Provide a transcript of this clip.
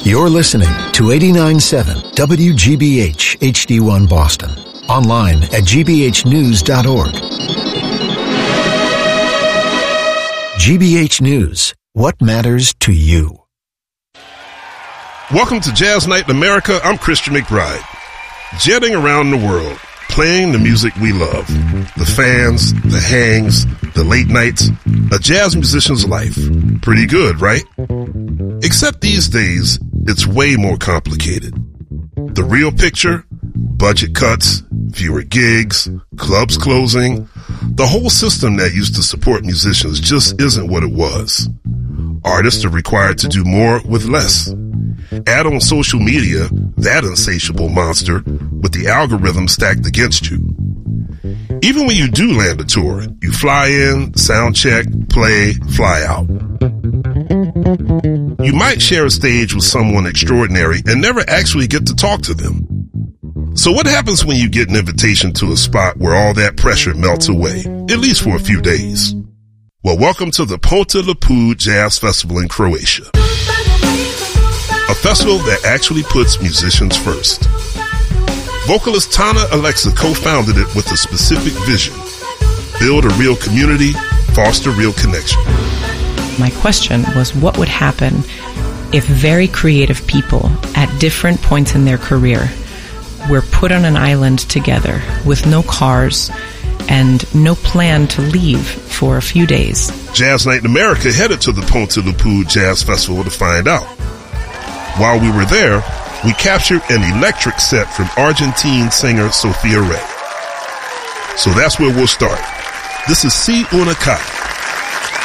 You're listening to 89.7 WGBH HD1 Boston. Online at gbhnews.org. GBH News. What matters to you? Welcome to Jazz Night in America. I'm Christian McBride. Jetting around the world, playing the music we love. The fans, the hangs, the late nights. A jazz musician's life. Pretty good, right? Except these days, it's way more complicated. The real picture? Budget cuts, fewer gigs, clubs closing. The whole system that used to support musicians just isn't what it was. Artists are required to do more with less. Add on social media, that insatiable monster, with the algorithm stacked against you. Even when you do land a tour, you fly in, sound check, play, fly out. You might share a stage with someone extraordinary and never actually get to talk to them. So what happens when you get an invitation to a spot where all that pressure melts away, at least for a few days? Well, welcome to the Ponte Lapud Jazz Festival in Croatia. A festival that actually puts musicians first. Vocalist Tana Alexa co-founded it with a specific vision. Build a real community, foster real connection. My question was, what would happen if very creative people at different points in their career were put on an island together with no cars and no plan to leave for a few days? Jazz Night in America headed to the Ponte Lapud Jazz Festival to find out. While we were there, we captured an electric set from Argentine singer Sofia Rey. So that's where we'll start. This is Si Una Cara.